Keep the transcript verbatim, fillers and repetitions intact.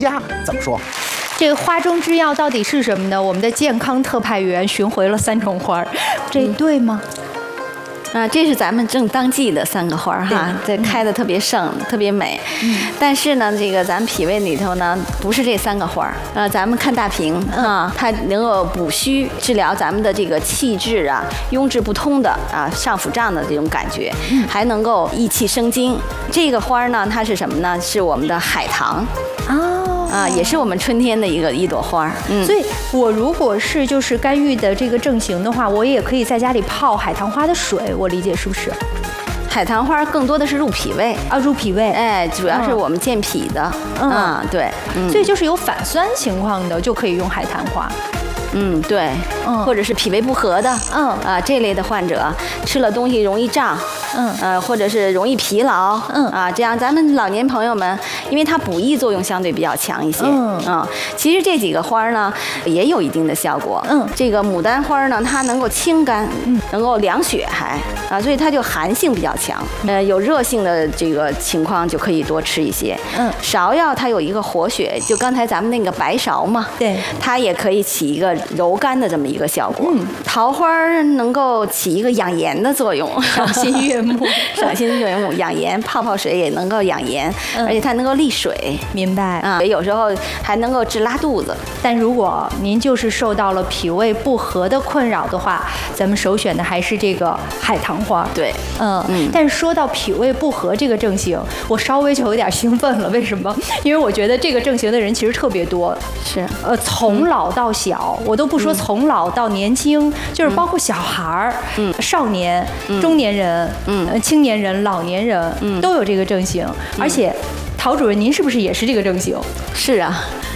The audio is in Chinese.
家怎么说？ 这个花中之药到底是什么呢？我们的健康特派员寻回了三种花，这对吗？ 啊，这是咱们正当季的三个花儿哈，这开的特别盛，嗯、特别美。嗯，但是呢，这个咱脾胃里头呢，不是这三个花儿。呃，咱们看大瓶啊，它能够补虚，治疗咱们的这个气滞啊、壅滞不通的啊、上腹胀的这种感觉，还能够益气生津。这个花儿呢，它是什么呢？是我们的海棠。 哦。 啊，也是我们春天的一个一朵花。 嗯，所以我如果是就是肝郁的这个症型的话，我也可以在家里泡海棠花的水，我理解是不是？ 海棠花更多的是入脾胃啊，入脾胃， 哎，主要是我们健脾的。嗯，啊、对、 嗯，所以就是有反酸情况的就可以用海棠花。 嗯，对， 嗯， 或者是脾胃不和的， 嗯啊这类的患者吃了东西容易胀， 嗯， 呃，或者是容易疲劳， 嗯啊，这样咱们老年朋友们，因为它补益作用相对比较强一些， 嗯啊，其实这几个花呢也有一定的效果， 嗯， 这个牡丹花呢，它能够清肝，嗯，能够凉血还，啊，所以它就寒性比较强，呃，有热性的这个情况就可以多吃一些， 嗯， 芍药它有一个活血，就刚才咱们那个白芍嘛， 对， 它也可以起一个柔肝的这么一个效果。嗯，桃花能够起一个养颜的作用， 赏心悦目， 赏心悦目，养颜，泡泡水也能够养颜， 嗯、 而且它能够利水。 明白啊，有时候还能够治拉肚子。 但如果您就是受到了脾胃不和的困扰的话，咱们首选的还是这个海棠花。 对， 嗯嗯。但是说到脾胃不和这个症型，我稍微就有点兴奋了。为什么？因为我觉得这个症型的人其实特别多。 是， 呃，从老到小，嗯、我都不说从老到年轻，嗯、就是包括小孩儿、嗯、少年、嗯、中年人、嗯、呃、青年人、老年人，嗯，都有这个症型。而且，陶主任，您是不是也是这个症型？ 是啊。